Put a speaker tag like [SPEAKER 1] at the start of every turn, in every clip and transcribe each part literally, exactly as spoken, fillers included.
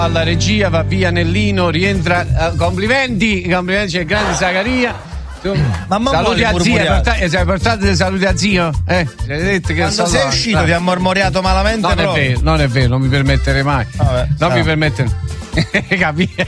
[SPEAKER 1] alla regia, va via Nellino, rientra, uh, complimenti, complimenti, c'è grande Zaccaria. Tu,
[SPEAKER 2] Mamma
[SPEAKER 1] saluti a zio, hai portato, hai portato dei saluti a zio? Eh, detto che
[SPEAKER 2] quando sei là, uscito dai. Ti ha mormoriato malamente.
[SPEAKER 1] Non
[SPEAKER 2] proprio.
[SPEAKER 1] è vero, non è vero, non mi permetterei mai. Vabbè, non ah. mi permetterei. Capire?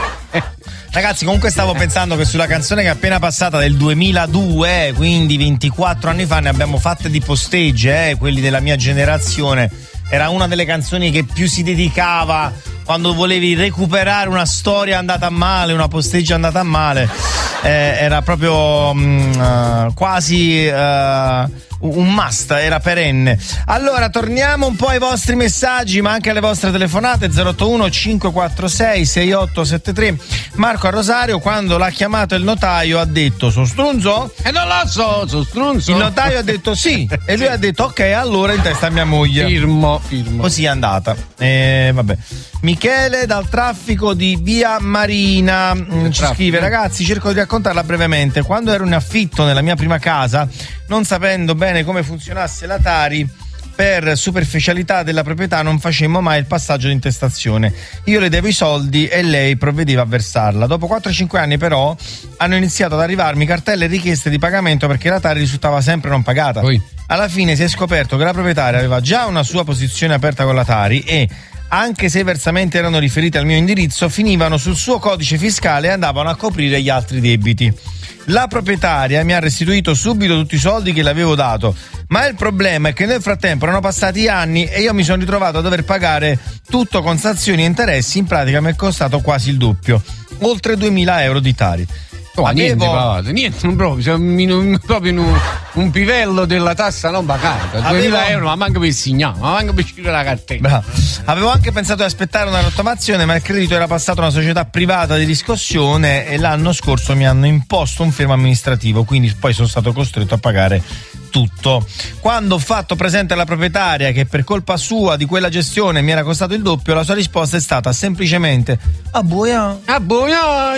[SPEAKER 2] Ragazzi, comunque stavo pensando che sulla canzone che è appena passata del duemiladue, quindi ventiquattro anni fa, ne abbiamo fatte di postegge, eh, quelli della mia generazione. Era una delle canzoni che più si dedicava quando volevi recuperare una storia andata male, una posteggia andata male. Eh, era proprio mh, uh, quasi uh, un must, era perenne. Allora torniamo un po' ai vostri messaggi, ma anche alle vostre telefonate. Zero otto uno cinque quattro sei sei otto sette tre. Marco a Rosario, quando l'ha chiamato il notaio, ha detto: so strunzo?
[SPEAKER 1] E eh non lo so, so strunzo.
[SPEAKER 2] Il notaio ha detto sì, e lui ha detto ok, allora in testa a mia moglie.
[SPEAKER 1] Firmo, firmo.
[SPEAKER 2] Così è andata. Eh, vabbè. Michele dal traffico di Via Marina il ci traffico. Scrive: ragazzi, cerco di raccontarla brevemente. Quando ero in affitto nella mia prima casa, non sapendo bene come funzionasse la Tari, per superficialità della proprietà non facemmo mai il passaggio di intestazione. Io le devo i soldi e lei provvedeva a versarla. Dopo quattro cinque anni però hanno iniziato ad arrivarmi cartelle e richieste di pagamento perché la Tari risultava sempre non pagata. Poi. Alla fine si è scoperto che la proprietaria aveva già una sua posizione aperta con la Tari e, anche se i versamenti erano riferiti al mio indirizzo, finivano sul suo codice fiscale e andavano a coprire gli altri debiti. La proprietaria mi ha restituito subito tutti i soldi che le avevo dato, ma il problema è che nel frattempo erano passati anni e io mi sono ritrovato a dover pagare tutto con sanzioni e interessi. In pratica mi è costato quasi il doppio, oltre duemila euro di Tari.
[SPEAKER 1] Oh, niente, Avevo... niente, non proprio, cioè, un, proprio un, un pivello della tassa non pagata. duemila euro, ma manca per segnare, ma manca per scrivere la cartella.
[SPEAKER 2] Bravo. Avevo anche pensato di aspettare una rottamazione, ma il credito era passato a una società privata di riscossione e l'anno scorso mi hanno imposto un fermo amministrativo, quindi poi sono stato costretto a pagare tutto. Quando ho fatto presente alla proprietaria che per colpa sua di quella gestione mi era costato il doppio, la sua risposta è stata semplicemente: a boia,
[SPEAKER 1] a boia,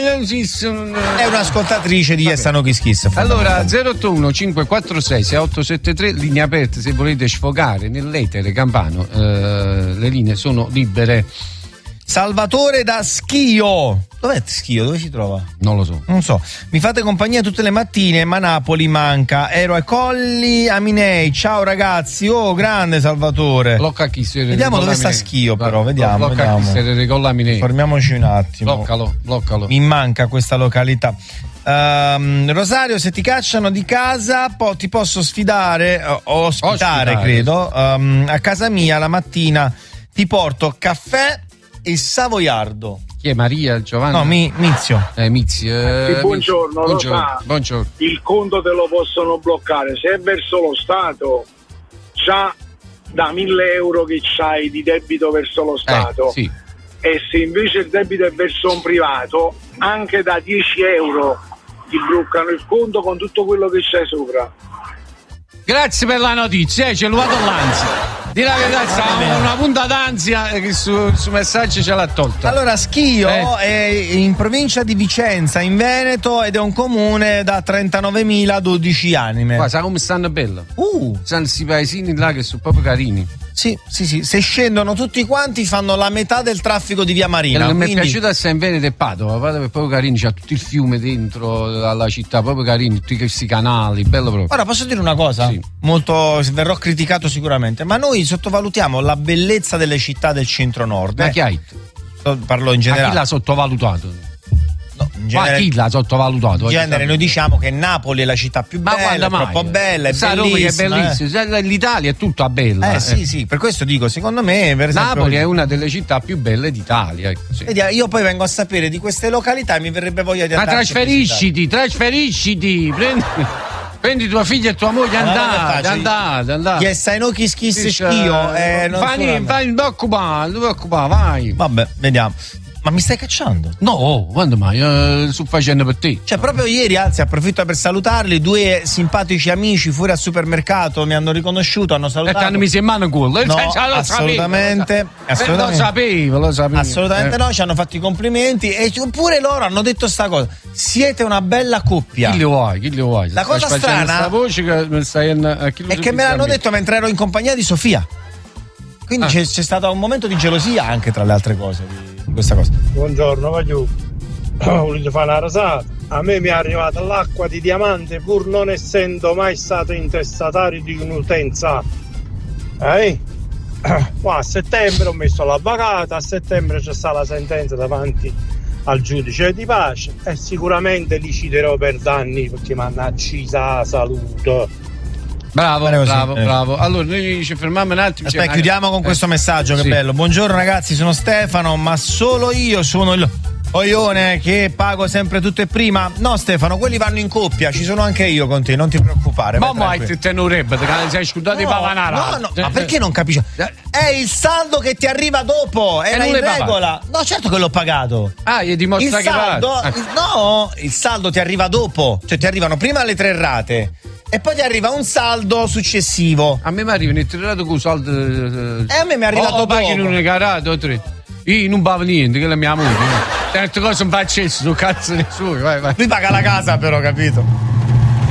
[SPEAKER 2] è un'ascoltatrice di Yes No Kiss Kiss.
[SPEAKER 1] Allora zero otto uno cinque quattro sei sei otto sette tre, linee aperte se volete sfogare nell'etere campano, eh, le linee sono libere.
[SPEAKER 2] Salvatore da Schio. Dov'è Schio? Dove si trova?
[SPEAKER 1] Non lo so.
[SPEAKER 2] Non so. Mi fate compagnia tutte le mattine, ma Napoli manca. Ero ai Colli Aminei. Ciao ragazzi. Oh, grande Salvatore.
[SPEAKER 1] Blocca chi se
[SPEAKER 2] Vediamo dove sta Schio, però. Vediamo.
[SPEAKER 1] Blocca chi se ricolla Aminei.
[SPEAKER 2] Fermiamoci un attimo.
[SPEAKER 1] Bloccalo, bloccalo.
[SPEAKER 2] Mi manca questa località. Um, Rosario, se ti cacciano di casa po- ti posso sfidare o ospitare, ospitare. credo um, a casa mia la mattina ti porto caffè e savoiardo.
[SPEAKER 1] Chi è Maria, Giovanni?
[SPEAKER 2] No, mi, Mizio.
[SPEAKER 1] Eh, Mizio. Eh,
[SPEAKER 3] sì, buongiorno,
[SPEAKER 1] buongiorno.
[SPEAKER 3] Lo sa,
[SPEAKER 1] buongiorno.
[SPEAKER 3] Il conto te lo possono bloccare se è verso lo Stato, già da mille euro che c'hai di debito verso lo Stato.
[SPEAKER 1] Eh, sì.
[SPEAKER 3] E se invece il debito è verso un privato, anche da dieci euro ti bloccano il conto con tutto quello che c'è sopra.
[SPEAKER 1] Grazie per la notizia, eh, c'è il vado l'ansia. Di la verità, stava una punta d'ansia che su, su messaggio ce l'ha tolta.
[SPEAKER 2] Allora, Schio eh. è in provincia di Vicenza, in Veneto, ed è un comune da trentanovemila a dodici anime.
[SPEAKER 1] Qua, sa come stanno bello?
[SPEAKER 2] Uh!
[SPEAKER 1] Stanno questi paesini là che sono proprio carini.
[SPEAKER 2] Sì, sì, sì. Se scendono tutti quanti fanno la metà del traffico di Via Marina.
[SPEAKER 1] E
[SPEAKER 2] quindi...
[SPEAKER 1] mi è piaciuto essere in Veneto e Padova, Padova è proprio carino, c'ha tutto il fiume dentro alla città, proprio carino, tutti questi canali, bello proprio.
[SPEAKER 2] Ora posso dire una cosa? Sì. Molto, verrò criticato sicuramente, ma noi sottovalutiamo la bellezza delle città del centro-nord.
[SPEAKER 1] Ma
[SPEAKER 2] eh?
[SPEAKER 1] chi hai?
[SPEAKER 2] Parlo in generale.
[SPEAKER 1] Ma chi l'ha sottovalutato?
[SPEAKER 2] No, in genere,
[SPEAKER 1] ma chi l'ha sottovalutato?
[SPEAKER 2] In genere noi diciamo che Napoli è la città più
[SPEAKER 1] ma
[SPEAKER 2] bella, è troppo bella, è
[SPEAKER 1] Sa
[SPEAKER 2] bellissima.
[SPEAKER 1] Roma che è bellissima, eh? L'Italia è tutta bella.
[SPEAKER 2] Eh, eh sì, sì, per questo dico, secondo me per esempio,
[SPEAKER 1] Napoli è una delle città più belle d'Italia. Ecco, sì.
[SPEAKER 2] Vedi, io poi vengo a sapere di queste località e mi verrebbe voglia di andare.
[SPEAKER 1] Ma trasferisciti, trasferisciti, prendi, prendi tua figlia e tua moglie, andate, andate, andate.
[SPEAKER 2] Yes, I know Kiss Kiss Schio. Eh, non
[SPEAKER 1] fai, fai, non ti occupare, non ti occupare, vai.
[SPEAKER 2] Vabbè, vediamo. Ma mi stai cacciando?
[SPEAKER 1] No, quando mai? Eh, sto facendo per te.
[SPEAKER 2] Cioè, proprio ieri, anzi, approfitto per salutarli. Due simpatici amici fuori al supermercato mi hanno riconosciuto, hanno salutato.
[SPEAKER 1] E hanno messo in mano quello.
[SPEAKER 2] No,
[SPEAKER 1] cioè, lo
[SPEAKER 2] assolutamente,
[SPEAKER 1] sapevo,
[SPEAKER 2] assolutamente.
[SPEAKER 1] Lo sapevo, lo sapevo.
[SPEAKER 2] Assolutamente
[SPEAKER 1] eh.
[SPEAKER 2] no, ci hanno fatto i complimenti. E pure loro hanno detto sta cosa. Siete una bella coppia.
[SPEAKER 1] Chi li vuoi? Chi li vuoi?
[SPEAKER 2] La cosa
[SPEAKER 1] stai
[SPEAKER 2] strana
[SPEAKER 1] voce che mi stai in, a
[SPEAKER 2] è che me l'hanno detto mentre ero in compagnia di Sofia. Quindi ah. c'è, c'è stato un momento di gelosia anche tra le altre cose. questa cosa.
[SPEAKER 4] Buongiorno, voglio volete fare una rasata. A me mi è arrivata l'acqua di Diamante pur non essendo mai stato intestatario di un'utenza. Eh? Qua a settembre ho messo l'avvocato, a settembre c'è stata la sentenza davanti al giudice di pace e sicuramente liquiderò per danni perché mi hanno accisa la salute.
[SPEAKER 1] Bravo,
[SPEAKER 2] Bene così,
[SPEAKER 1] bravo,
[SPEAKER 2] eh.
[SPEAKER 1] bravo. Allora noi ci fermiamo un attimo.
[SPEAKER 2] Aspetta,
[SPEAKER 1] c'è-
[SPEAKER 2] chiudiamo con
[SPEAKER 1] eh,
[SPEAKER 2] questo messaggio, che
[SPEAKER 1] sì.
[SPEAKER 2] bello. Buongiorno ragazzi, sono Stefano, ma solo io sono il oione che pago sempre tutto e prima. No Stefano, quelli vanno in coppia, ci sono anche io con te, non ti preoccupare.
[SPEAKER 1] Ma
[SPEAKER 2] vai
[SPEAKER 1] mai
[SPEAKER 2] tranquillo.
[SPEAKER 1] te tenurebbe, te ne sei scudato di
[SPEAKER 2] No,
[SPEAKER 1] pavanara.
[SPEAKER 2] no, no, ma perché non capisci? È il saldo che ti arriva dopo, era
[SPEAKER 1] non
[SPEAKER 2] in
[SPEAKER 1] l'hai pagato?
[SPEAKER 2] regola. No, certo che l'ho pagato.
[SPEAKER 1] Ah, gli
[SPEAKER 2] Il
[SPEAKER 1] dimostra che
[SPEAKER 2] saldo,
[SPEAKER 1] va.
[SPEAKER 2] il- no, il saldo ti arriva dopo, cioè ti arrivano prima le tre rate e poi ti arriva un saldo successivo.
[SPEAKER 1] A me mi arriva il tirato con saldo.
[SPEAKER 2] E a me mi è arrivato
[SPEAKER 1] o, o paghi in
[SPEAKER 2] dopo.
[SPEAKER 1] un carato, tre. Io non pago niente, che è la mia moglie. Certe cose non faccio, sono cazzo dei suoi, vai, vai.
[SPEAKER 2] Lui paga la casa però, capito?